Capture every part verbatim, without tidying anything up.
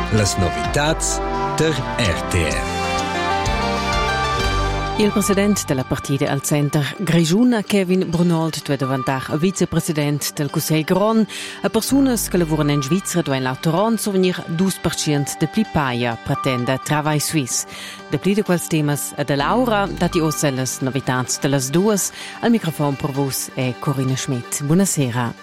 Las novitats der R T R. Il president della partida al Center Grischun, Kevin Brunold, deve diventare vicepresident del Cussegl Gron. A personas che lavorano in Svizzera dove l'autoron sovenir due per cento de pli paia, pretende Travail Suisse. De pli de quels temas e de Laura, dati ossa las novitats de las duas. Al microfono per vos è Corinna Schmidt. Buonasera.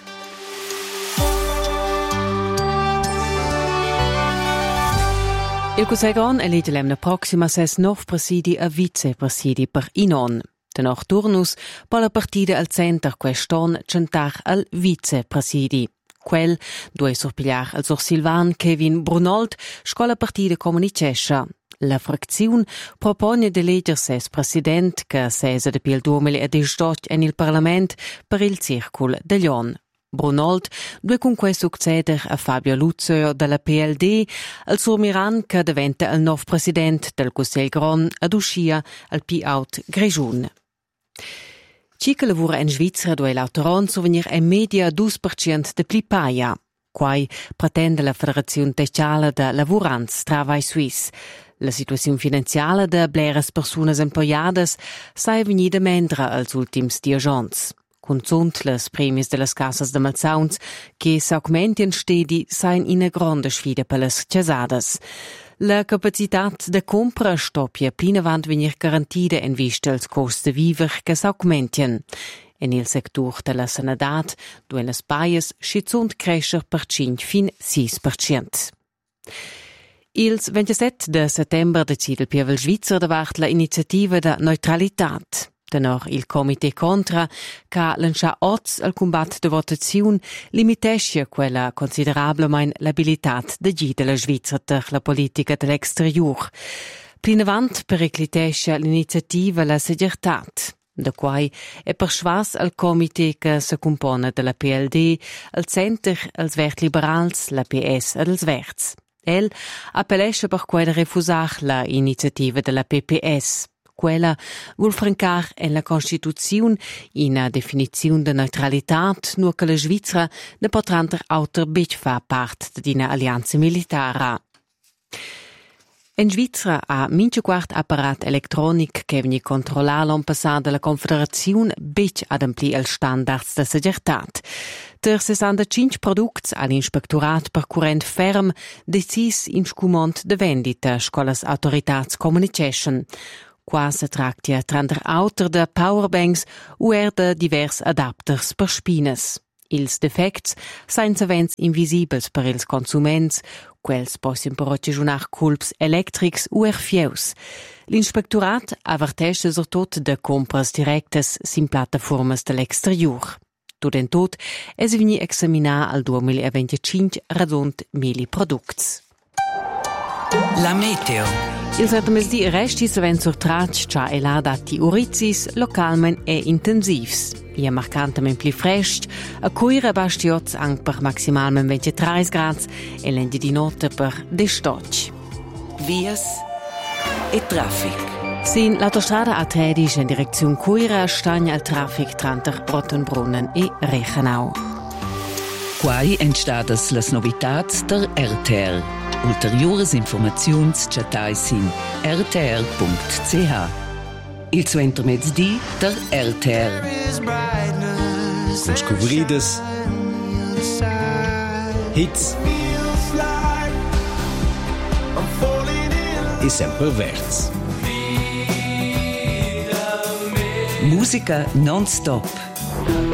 Il Cussegl Gron elegge l'emna proxima ses nov presidi a vicepresidi per inon. Tenor turnus, per la partida al Center queston centar al vicepresidi. Quel due sorpigliar al Sor Silvan Kevin Brunold, scola partida comunicescia. La frazione propone di elegger ses president che sesa de pil duemiladiciotto en il Parlament per il Circul de Lion. Brunold due con questo succeder a Fabio Luzio della P L D, al suo Miran che diventa il nuovo presidente del Cussegl Gron ad uscia al P-Out Grischun. Cica lavora in Svizzera dove l'autoron sovenir in media due per cento de pli paia. Quai pretende la Federazione Techniale de Lavorants Travail Suisse. La situazione finanziaria de bleras personas employadas sai venida mendra als ultims diagions. Consont les premis de las casas de malsauns che s'augmentian stedi sain ina grande sfida per las cesadas. La capacitat de compra stoppia plinavant venir garantida en vista als cost de viver che s'augmentian. En il sector de la sanadat, due las paias schizunt crescer per cinque fin sis per cent. Ils ventisette de settembre decide il Pievel Svizzer davart la iniziativa da neutralitat. Tenor il comité contra che lancia oz al combat de votazione limitesce quella considerablemente l'abilitat de gi de la Svizzera per la politica dell'exterior. Plinavant periclitesce l'iniziativa la segurtat, da quai è persuas al comité che si compone della P L D, al Center, als Vert Liberals, la P S ed als Verts. El appellesce per quei de refusar la iniziativa della P P S. Quella vuol francar en la Constituzione una definizione de neutralitat, nur che la Svizzera ne potranter auter bec fa part d'ina allianza militara. In Svizzera ha mince quart apparat elettronic che veni controllare l'an passat della Confederazione bec adempli els standards de seguretat. Der sessantacinque products all'inspectorat per current ferm decis in scumont de vendita scolas autoritats communication. Qua se tractia trander auter de powerbanks u er de divers adapters per spines. Ils defects sain savents invisibels per ils consuments, quels possin per occasionar culps electrics u er fieus. L'inspectorat avertesce surtot de compras directes sin plataformas de l'exterior. Tot en tot es veni examinar al duemilaventicinque radunt mili products. La meteo. Il sertamesdì resti savent surtrac già e là dati urizis localmen e intensivs. Ia marcantament pli frest, a cuira bastiots anche per maximalmen ventitré gradi e lendi di notte per destoc. Vias e traffic. Sin l'autostrada A tredici in direzione Cuira stagna il traffic tranter Rottenbrunnen e Reichenau. Quai entstadas las novitats der R T R. Ulteriores informaziuns chatais in r t r punct c h. Il suo intermezdi der R T R. Descobridas hits e sempre verts. Musica non-stop.